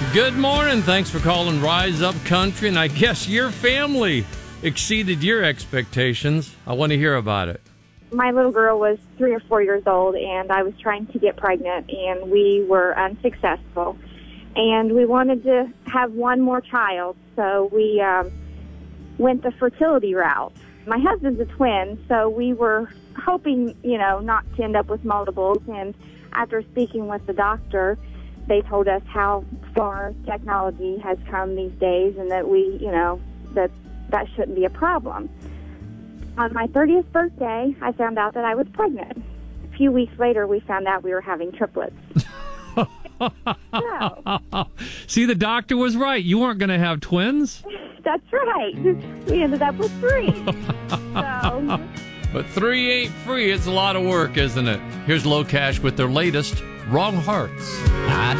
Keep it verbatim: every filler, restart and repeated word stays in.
Good morning. Thanks for calling Rise Up Country. And I guess your family exceeded your expectations. I want to hear about it. My little girl was three or four years old, and I was trying to get pregnant, and we were unsuccessful. And we wanted to have one more child, so we um, went the fertility route. My husband's a twin, so we were hoping, you know, not to end up with multiples. And after speaking with the doctor, they told us how far technology has come these days and that we, you know, that that shouldn't be a problem. On my thirtieth birthday, I found out that I was pregnant. A few weeks later, we found out we were having triplets. So, See, the doctor was right. You weren't going to have twins. that's right. We ended up with three. So, But three ain't free. It's a lot of work, isn't it? Here's Low Cash with their latest, Wrong Hearts. I